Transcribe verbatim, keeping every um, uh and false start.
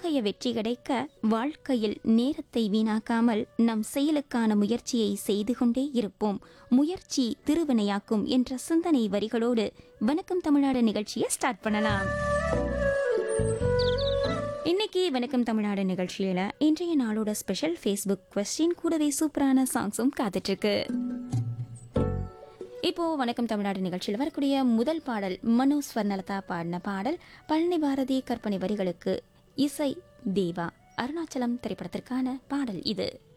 இத்தகைய வெற்றி கிடைக்க வாழ்க்கையில் நேரத்தை வீணாக்காமல் நம் செயலுக்கான முயற்சியை செய்து கொண்டே இருப்போம். முயற்சி திருவினையாக்கும் என்ற சிந்தனை வரிகளோடு வணக்கம் தமிழ்நாடு நிகழ்ச்சியை ஸ்டார்ட் பண்ணலாம். இன்னைக்கு வணக்கம் தமிழ்நாடு நிகழ்ச்சியில இன்றைய நாளோட ஸ்பெஷல் ஃபேஸ்புக் கொஸ்டின் கூடவே சூப்பரான சாங்ஸும் காத்துட்டு இருக்கு. இப்போ வணக்கம் தமிழ்நாடு நிகழ்ச்சியில் வரக்கூடிய முதல் பாடல் மனோ ஸ்வர்ணலதா பாடின பாடல். பழனி பாரதி கற்பனை வரிகளுக்கு இசை தேவா. அருணாச்சலம் திரைப்படத்திற்கான பாடல் இது.